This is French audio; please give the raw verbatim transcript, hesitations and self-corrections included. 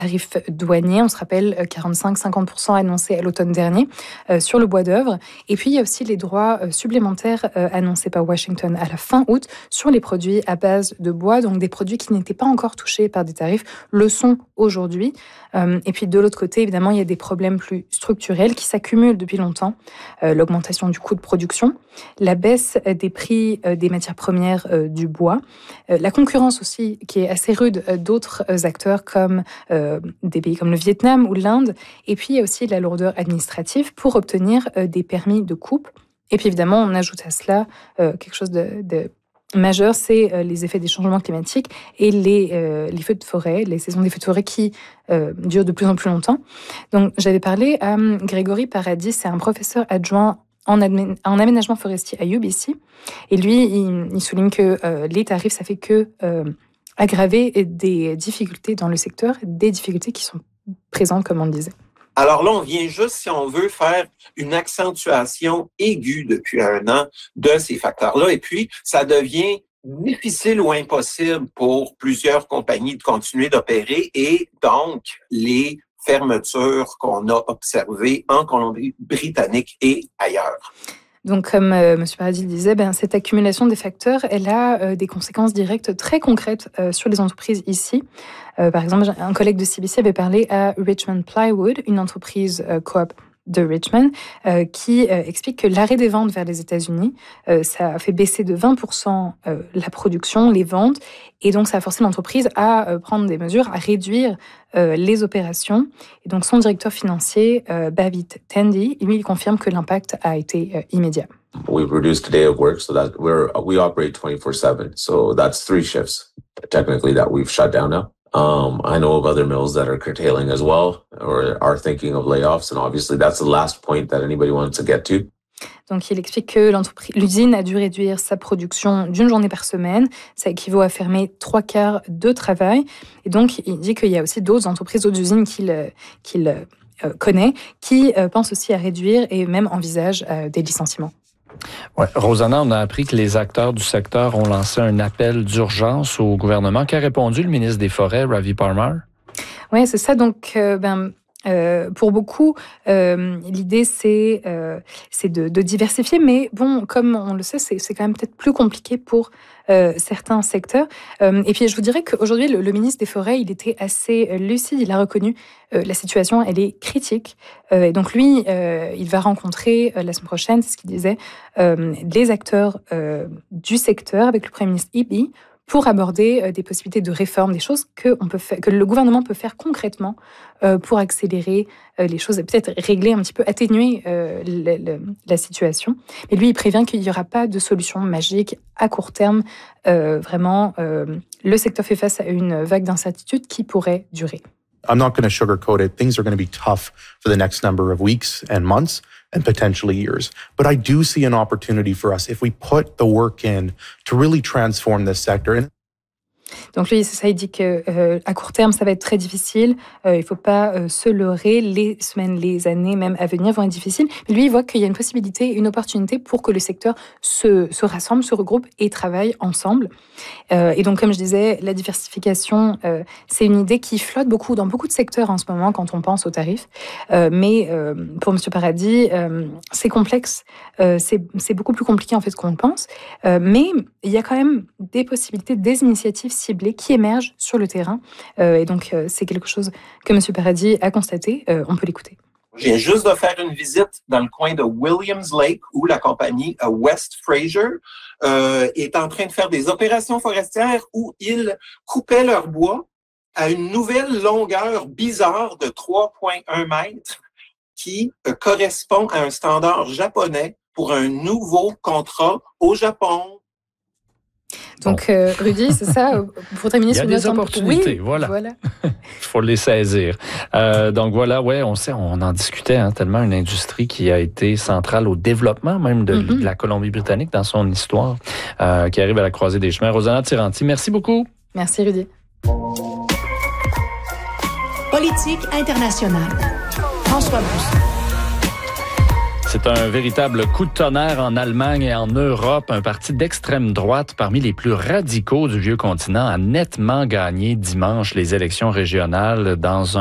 tarifs douaniers, on se rappelle quarante-cinq à cinquante pour cent annoncés à l'automne dernier euh, sur le bois d'œuvre. Et puis il y a aussi les droits euh, supplémentaires euh, annoncés par Washington à la fin août sur les produits à base de bois, donc des produits qui n'étaient pas encore touchés par des tarifs, le sont aujourd'hui. Euh, et puis de l'autre côté, évidemment, il y a des problèmes plus structurels qui s'accumulent depuis longtemps. Euh, l'augmentation du coût de production, la baisse des prix euh, des matières premières euh, du bois, euh, la concurrence aussi qui est assez rude euh, d'autres euh, acteurs comme euh, des pays comme le Vietnam ou l'Inde, et puis il y a aussi la lourdeur administrative pour obtenir euh, des permis de coupe. Et puis évidemment, on ajoute à cela euh, quelque chose de, de majeur, c'est euh, les effets des changements climatiques et les, euh, les feux de forêt, les saisons des feux de forêt qui euh, durent de plus en plus longtemps. Donc j'avais parlé à euh, Grégory Paradis, c'est un professeur adjoint en, admé- en aménagement forestier à U B C, et lui, il, il souligne que euh, les tarifs, ça fait que euh, aggraver des difficultés dans le secteur, des difficultés qui sont présentes, comme on le disait. Alors là, on vient juste, si on veut, faire une accentuation aiguë depuis un an de ces facteurs-là. Et puis, ça devient difficile ou impossible pour plusieurs compagnies de continuer d'opérer. Et donc, les fermetures qu'on a observées en Colombie-Britannique et ailleurs. Donc, comme euh, M. Paradis le disait, ben, cette accumulation des facteurs, elle a euh, des conséquences directes très concrètes euh, sur les entreprises ici. Euh, par exemple, un collègue de C B C avait parlé à Richmond Plywood, une entreprise euh, coop de Richmond, euh, qui euh, explique que l'arrêt des ventes vers les États-Unis, euh, ça a fait baisser de vingt pour cent euh, la production, les ventes, et donc ça a forcé l'entreprise à euh, prendre des mesures, à réduire euh, les opérations. Et donc son directeur financier, euh, Bhavit Tandy, lui, il confirme que l'impact a été euh, immédiat. We've reduced a day of work so that we're we operate twenty-four seven. So that's three shifts technically that we've shut down now. Um, I know of other mills that are curtailing as well or are thinking of layoffs, and obviously that's the last point that anybody wants to get to. Donc, il explique que l'entreprise, l'usine a dû réduire sa production d'une journée par semaine. Ça équivaut à fermer trois quarts de travail. Et donc, il dit qu'il y a aussi d'autres entreprises, d'autres usines qu'il, qu'il euh, connaît, qui euh, pensent aussi à réduire et même envisagent euh, des licenciements. Ouais. Rosanna, on a appris que les acteurs du secteur ont lancé un appel d'urgence au gouvernement. Qu'a répondu le ministre des Forêts, Ravi Parmar? Oui, c'est ça. Donc, euh, ben, euh, pour beaucoup, euh, l'idée, c'est, euh, c'est de, de diversifier. Mais bon, comme on le sait, c'est, c'est quand même peut-être plus compliqué pour euh, certains secteurs. Euh, et puis, je vous dirais qu'aujourd'hui, le, le ministre des Forêts, il était assez lucide. Il a reconnu euh, la situation, elle est critique. Euh, et donc, lui, euh, il va rencontrer euh, la semaine prochaine, c'est ce qu'il disait, euh, les acteurs euh, du secteur avec le Premier ministre Eby pour aborder euh, des possibilités de réforme, des choses que, on peut faire, que le gouvernement peut faire concrètement euh, pour accélérer euh, les choses et peut-être régler un petit peu, atténuer euh, le, le, la situation. Mais lui, il prévient qu'il n'y aura pas de solution magique à court terme. Euh, vraiment, euh, le secteur fait face à une vague d'incertitude qui pourrait durer. I'm not going to sugarcoat it. Things are going to be tough for the next number of weeks and months and potentially years. But I do see an opportunity for us if we put the work in to really transform this sector. Donc lui, c'est ça, il dit que euh, à court terme, ça va être très difficile. Euh, il ne faut pas euh, se leurrer. Les semaines, les années même à venir vont être difficiles. Mais lui, il voit qu'il y a une possibilité, une opportunité pour que le secteur se, se rassemble, se regroupe et travaille ensemble. Euh, et donc, comme je disais, la diversification, euh, c'est une idée qui flotte beaucoup dans beaucoup de secteurs en ce moment quand on pense aux tarifs. Euh, mais euh, pour M. Paradis, euh, c'est complexe. Euh, c'est, c'est beaucoup plus compliqué en fait qu'on le pense. Euh, mais il y a quand même des possibilités, des initiatives ciblées qui émergent sur le terrain. Euh, et donc, euh, c'est quelque chose que M. Paradis a constaté. Euh, on peut l'écouter. Je viens juste de faire une visite dans le coin de Williams Lake où la compagnie West Fraser euh, est en train de faire des opérations forestières où ils coupaient leur bois à une nouvelle longueur bizarre de trois virgule un mètres qui euh, correspond à un standard japonais pour un nouveau contrat au Japon. Donc, bon. euh, Rudy, c'est ça, pour terminer sur une note... Il y a des opportunités, oui, voilà. voilà. Il faut les saisir. Euh, donc voilà, ouais, on sait, on en discutait, hein, tellement une industrie qui a été centrale au développement même de, mm-hmm. de la Colombie-Britannique dans son histoire, euh, qui arrive à la croisée des chemins. Rosanna Tiranti, merci beaucoup. Merci, Rudy. Politique internationale. François Brousse. C'est un véritable coup de tonnerre en Allemagne et en Europe. Un parti d'extrême droite parmi les plus radicaux du vieux continent a nettement gagné dimanche les élections régionales dans un